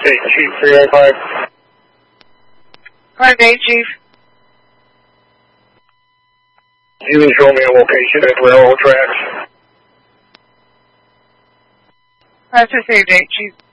Hey, Chief 385. Hi, day, Chief. You can show me a location at railroad tracks. That's the same day, Chief.